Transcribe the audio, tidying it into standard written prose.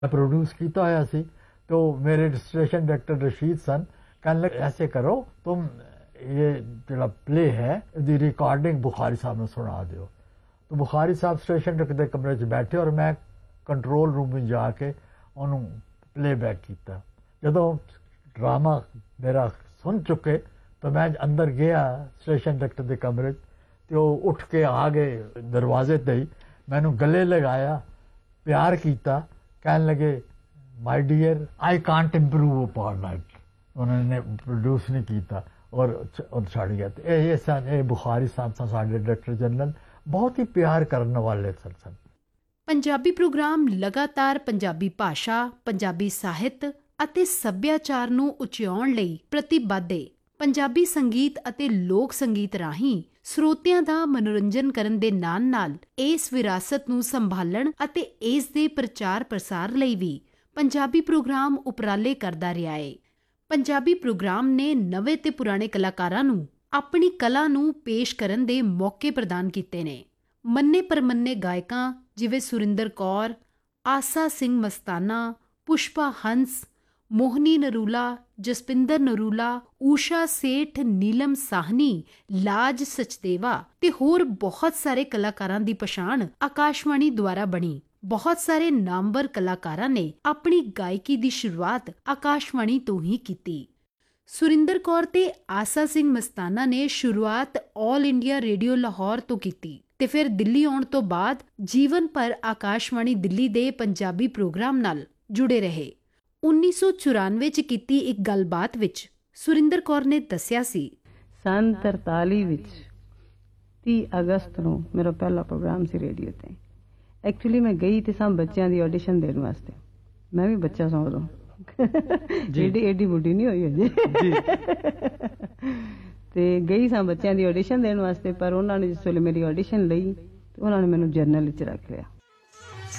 Produce किया होया सी तो मेरे स्टेशन डायरेक्टर रशीद सन कहने लगे ऐसे करो तुम ये जो प्ले है दी रिकॉर्डिंग बुखारी साहब ने सुना दो। तो बुखारी साहब स्टेशन डायरेक्टर के कमरे च बैठे और मैं कंट्रोल रूम में जाके उन्होंने प्लेबैक किया। जो ड्रामा मेरा सुन चुके तो मैं अंदर गया स्टेशन डायरेक्टर के कमरे तो उठ के आ गए दरवाजे ते ही मैनू गले लगाया प्यार किया कहने लगे my dear I can't improve upon that. उन्होंने प्रोड्यूस नहीं किया और छड़ गया। ये सन ये बुखारी साहब सन साडे डायरेक्टर जनरल बहुत ही प्यार करने वाले सन। पंजाबी प्रोग्राम लगातार पंजाबी भाषा पंजाबी ਸਾਹਿਤ ਅਤੇ ਸੱਭਿਆਚਾਰ ਨੂੰ ਉਚਿਆਉਣ ਲਈ ਪ੍ਰਤੀਬੱਧ ਹੈ। ਪੰਜਾਬੀ ਸੰਗੀਤ ਅਤੇ ਲੋਕ ਸੰਗੀਤ ਰਾਹੀਂ ਸਰੋਤਿਆਂ ਦਾ ਮਨੋਰੰਜਨ ਕਰਨ ਦੇ ਨਾਲ-ਨਾਲ ਇਸ ਵਿਰਾਸਤ ਨੂੰ ਸੰਭਾਲਣ ਅਤੇ ਇਸ ਦੇ ਪ੍ਰਚਾਰ ਪ੍ਰਸਾਰ ਲਈ ਵੀ ਪੰਜਾਬੀ ਪ੍ਰੋਗਰਾਮ ਉਪਰਾਲੇ ਕਰਦਾ ਰਿਹਾ ਹੈ। ਪੰਜਾਬੀ ਪ੍ਰੋਗਰਾਮ ਨੇ ਨਵੇਂ ਤੇ ਪੁਰਾਣੇ ਕਲਾਕਾਰਾਂ ਨੂੰ ਆਪਣੀ ਕਲਾ ਨੂੰ ਪੇਸ਼ ਕਰਨ ਦੇ ਮੌਕੇ ਪ੍ਰਦਾਨ ਕੀਤੇ ਨੇ। ਮੰਨੇ ਪਰਮੰਨੇ ਗਾਇਕਾਂ ਜਿਵੇਂ ਸੁਰਿੰਦਰ ਕੌਰ, ਆਸਾ ਸਿੰਘ ਮਸਤਾਨਾ, ਪੁਸ਼ਪਾ ਹੰਸ, ਮੋਹਨੀ ਨਰੂਲਾ, ਜਸਪਿੰਦਰ ਨਰੂਲਾ, ਊਸ਼ਾ ਸੇਠ, ਨੀਲਮ ਸਾਹਨੀ, ਲਾਜ ਸਚਦੇਵਾ ਤੇ ਹੋਰ ਬਹੁਤ ਸਾਰੇ ਕਲਾਕਾਰਾਂ ਦੀ ਪਛਾਣ ਆਕਾਸ਼ਵਾਣੀ ਦੁਆਰਾ ਬਣੀ। ਬਹੁਤ ਸਾਰੇ ਨਾਮਵਰ ਕਲਾਕਾਰਾਂ ਨੇ ਆਪਣੀ ਗਾਇਕੀ ਦੀ ਸ਼ੁਰੂਆਤ ਆਕਾਸ਼ਵਾਣੀ ਤੋਂ ਹੀ ਕੀਤੀ। ਸੁਰਿੰਦਰ ਕੌਰ ਤੇ ਆਸਾ ਸਿੰਘ ਮਸਤਾਨਾ ਨੇ ਸ਼ੁਰੂਆਤ ਆਲ ਇੰਡੀਆ ਰੇਡੀਓ ਲਾਹੌਰ ਤੋਂ ਕੀਤੀ ਤੇ ਫਿਰ ਦਿੱਲੀ ਆਉਣ ਤੋਂ ਬਾਅਦ ਜੀਵਨ ਭਰ ਆਕਾਸ਼ਵਾਣੀ ਦਿੱਲੀ ਦੇ ਪੰਜਾਬੀ ਪ੍ਰੋਗਰਾਮ ਨਾਲ ਜੁੜੇ ਰਹੇ। 1994 ਚ ਕੀਤੀ ਇੱਕ ਗੱਲਬਾਤ ਵਿੱਚ ਸੁਰਿੰਦਰ ਕੌਰ ਨੇ ਦੱਸਿਆ ਸੀ ਸੰਨ 43 ਵਿੱਚ 30 ਅਗਸਤ ਨੂੰ ਮੇਰਾ ਪਹਿਲਾ ਪ੍ਰੋਗਰਾਮ ਸੀ ਰੇਡੀਓ ਤੇ। ਐਕਚੁਅਲੀ ਮੈਂ ਗਈ ਤੇ ਸਭ ਬੱਚਿਆਂ ਦੀ ਆਡੀਸ਼ਨ ਦੇਣ ਵਾਸਤੇ। ਮੈਂ ਵੀ ਬੱਚਾ ਸਾਂ ਉਦੋਂ, ਏਡੀ ਬੁੱਢੀ ਨਹੀਂ ਹੋਈ ਅਜੇ। ਤੇ ਗਈ ਸਾਂ ਬੱਚਿਆਂ ਦੀ ਆਡੀਸ਼ਨ ਦੇਣ ਵਾਸਤੇ, ਪਰ ਉਹਨਾਂ ਨੇ ਜਿਸ ਵੇਲੇ ਮੇਰੀ ਆਡੀਸ਼ਨ ਲਈ ਤੇ ਉਹਨਾਂ ਨੇ ਮੈਨੂੰ ਜਰਨਲ ਵਿੱਚ ਰੱਖ ਲਿਆ।